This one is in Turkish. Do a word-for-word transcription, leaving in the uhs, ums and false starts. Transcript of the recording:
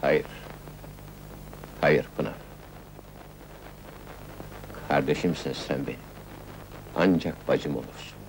Hayır. Hayır Pınar. Kardeşimsin sen benim. Ancak bacım olursun.